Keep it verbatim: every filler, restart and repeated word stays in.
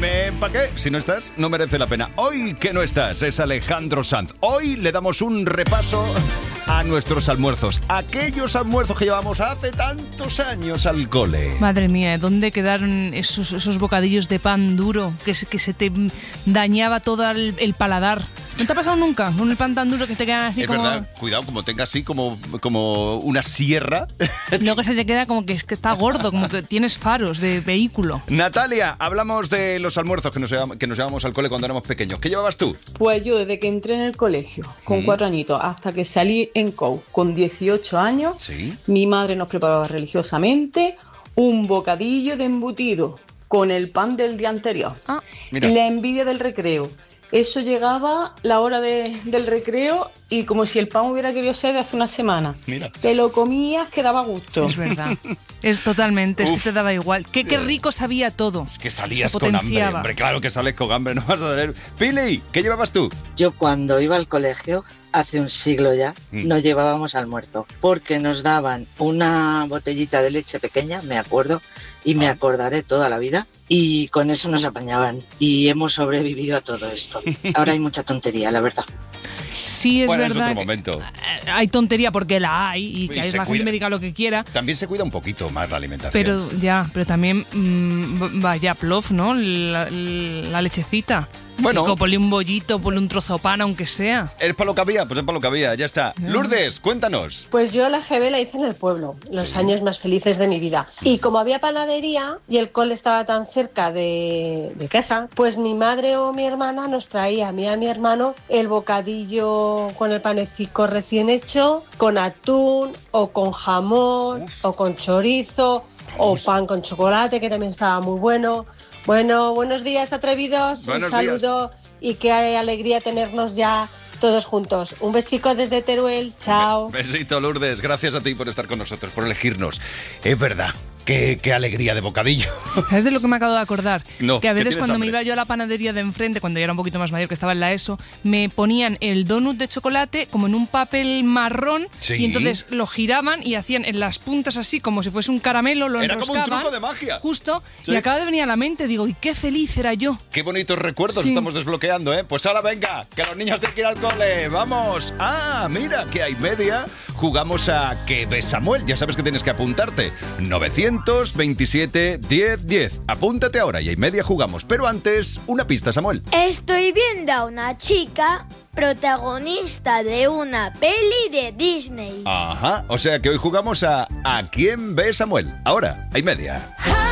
Dime, ¿para qué? Si no estás, no merece la pena. Hoy que no estás es Alejandro Sanz. Hoy le damos un repaso a nuestros almuerzos. Aquellos almuerzos que llevamos hace tantos años al cole. Madre mía, ¿dónde quedaron esos, esos bocadillos de pan duro que se, que se te dañaba todo el, el paladar? ¿No te ha pasado nunca con el pan tan duro que te quedan así es como...? Es verdad, cuidado, como tenga así como, como una sierra. Lo que se te queda como que, es que está gordo, como que tienes faros de vehículo. Natalia, hablamos de los almuerzos que nos, llevamos, que nos llevamos al cole cuando éramos pequeños. ¿Qué llevabas tú? Pues yo desde que entré en el colegio, con ¿Mm? cuatro añitos, hasta que salí en C O U, con dieciocho años, ¿sí? Mi madre nos preparaba religiosamente un bocadillo de embutido con el pan del día anterior. Ah, mira. La envidia del recreo. Eso llegaba la hora de, del recreo y como si el pan hubiera querido ser de hace una semana. Mira. Te lo comías que daba gusto. Es verdad. Es totalmente, Uf. es que te daba igual. Qué, qué rico sabía todo. Es que salías con hambre, hombre. Claro que sales con hambre, no vas a saber. Pili, ¿qué llevabas tú? Yo cuando iba al colegio, hace un siglo ya, mm. no llevábamos almuerzo. Porque nos daban una botellita de leche pequeña, me acuerdo, y me acordaré toda la vida, y con eso nos apañaban y hemos sobrevivido a todo esto. Ahora hay mucha tontería, la verdad. Sí, es bueno, verdad. Es otro momento. Hay tontería porque la hay y que y hay más gente me diga lo que quiera. También se cuida un poquito más la alimentación. Pero ya, pero también mmm, vaya plof, ¿no? La, la lechecita. Bueno, Chico, ponle un bollito, ponle un trozo de pan, aunque sea. ¿Es para lo que había? Pues es para lo que había, ya está. No. Lourdes, cuéntanos. Pues yo la G B la hice en el pueblo, los sí. años más felices de mi vida. Y como había panadería y el cole estaba tan cerca de, de casa, pues mi madre o mi hermana nos traía a mí y a mi hermano el bocadillo con el panecico recién hecho, con atún o con jamón Uf. o con chorizo Vamos. o pan con chocolate, que también estaba muy bueno. Bueno, buenos días, atrevidos. Buenos un saludo días. Y qué alegría tenernos ya todos juntos. Un besico desde Teruel. Chao. Be- besito, Lourdes. Gracias a ti por estar con nosotros, por elegirnos. Es verdad. Qué, qué alegría de bocadillo. ¿Sabes de lo que me acabo de acordar? No, que a veces cuando hambre? me iba yo a la panadería de enfrente, cuando yo era un poquito más mayor, que estaba en la ESO, me ponían el donut de chocolate como en un papel marrón ¿Sí? y entonces lo giraban y hacían en las puntas así como si fuese un caramelo, lo era enroscaban. Era como un truco de magia. Justo, ¿Sí? y acaba de venir a la mente, digo, y qué feliz era yo. Qué bonitos recuerdos sí. estamos desbloqueando, ¿eh? Pues ahora venga, que los niños tienen que ir al cole. ¡Vamos! Ah, mira, que hay media. Jugamos a ¿Qué ves, Samuel? Ya sabes que tienes que apuntarte. novecientos veintisiete diez diez. Apúntate ahora y hay media jugamos. Pero antes, una pista, Samuel. Estoy viendo a una chica protagonista de una peli de Disney. Ajá, o sea que hoy jugamos a ¿A quién ve, Samuel? Ahora, hay media.